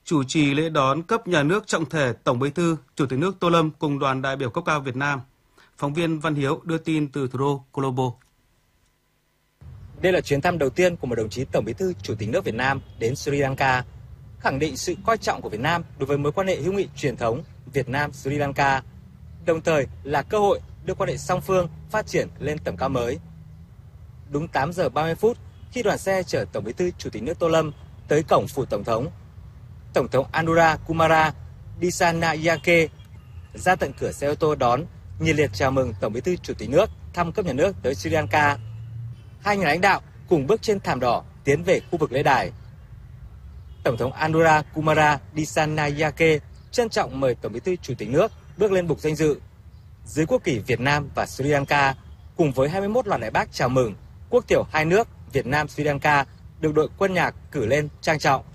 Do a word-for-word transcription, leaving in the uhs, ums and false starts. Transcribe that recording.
chủ trì lễ đón cấp nhà nước trọng thể Tổng Bí thư, Chủ tịch nước Tô Lâm cùng đoàn đại biểu cấp cao Việt Nam. Phóng viên Văn Hiếu đưa tin từ thủ đô Colombo. Đây là chuyến thăm đầu tiên của một đồng chí Tổng Bí thư, Chủ tịch nước Việt Nam đến Sri Lanka, khẳng định sự coi trọng của Việt Nam đối với mối quan hệ hữu nghị truyền thống Việt Nam-Sri Lanka, đồng thời là cơ hội đưa quan hệ song phương phát triển lên tầm cao mới. Đúng tám giờ ba mươi phút, khi đoàn xe chở Tổng Bí thư, Chủ tịch nước Tô Lâm tới cổng phủ Tổng thống, Tổng thống Anura Kumara Dissanayake ra tận cửa xe ô tô đón, nhiệt liệt chào mừng Tổng Bí thư, Chủ tịch nước thăm cấp nhà nước tới Sri Lanka. Hai nhà lãnh đạo cùng bước trên thảm đỏ tiến về khu vực lễ đài. Tổng thống Anura Kumara Dissanayake trân trọng mời Tổng Bí thư, Chủ tịch nước bước lên bục danh dự. Dưới quốc kỳ Việt Nam và Sri Lanka, cùng với hai mươi mốt loạt đại bác chào mừng, quốc tiểu hai nước Việt Nam Sri Lanka được đội quân nhạc cử lên trang trọng.